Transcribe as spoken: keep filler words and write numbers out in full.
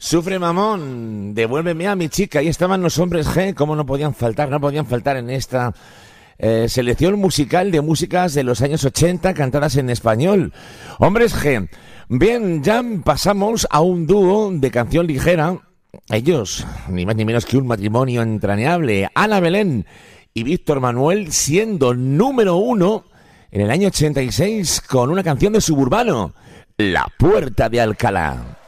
Sufre mamón, devuélveme a mi chica. Ahí estaban los hombres G, como no podían faltar, no podían faltar en esta eh, selección musical de músicas de los años ochenta cantadas en español. Hombres G. Bien, ya pasamos a un dúo de canción ligera. Ellos, ni más ni menos que un matrimonio entrañable. Ana Belén y Víctor Manuel siendo número uno en el año ochenta y seis con una canción de Suburbano, La Puerta de Alcalá.